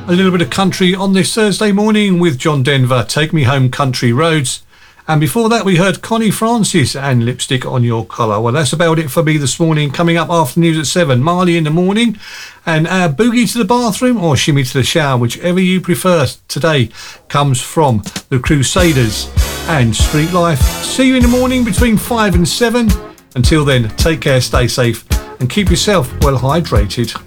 A little bit of country on this Thursday morning with John Denver, Take Me Home Country Roads. And before that, we heard Connie Francis and Lipstick on Your Collar. Well, that's about it for me this morning. Coming up after news at 7, Marley in the Morning. And Boogie to the Bathroom or Shimmy to the Shower, whichever you prefer. Today comes from the Crusaders and Street Life. See you in the morning between 5 and 7. Until then, take care, stay safe, and keep yourself well hydrated.